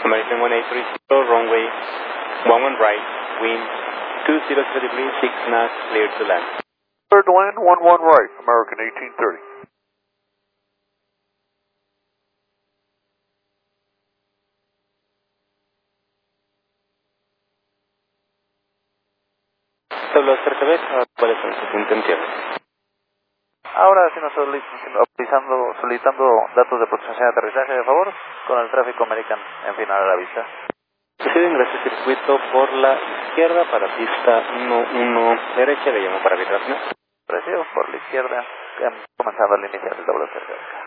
American 1830, runway 11 right, wind 200 degrees, 6 knots, clear to land. Clear to land, 11 right, American 1830. Solo CRTV, ¿cuáles son sus intenciones? Ahora sí nos solicitando datos de protección de aterrizaje, de favor, con el tráfico American en final a la vista. Decide ingresar circuito por la izquierda para pista 11 derecha, le llamo para vibración. Recibo por la izquierda, comenzando al iniciar el doble cerca.